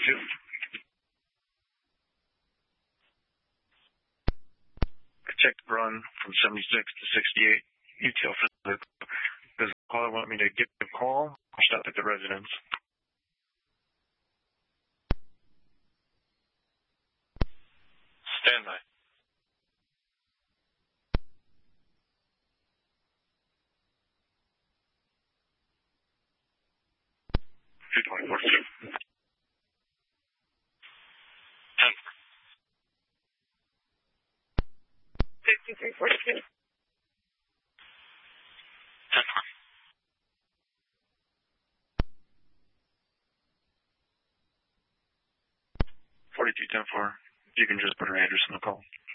Check run from 76 to 68. UTL for the caller want me to give a call. I'll stop at the residence. Stand by. $53.42. 4210-4. You can just put her address in the call.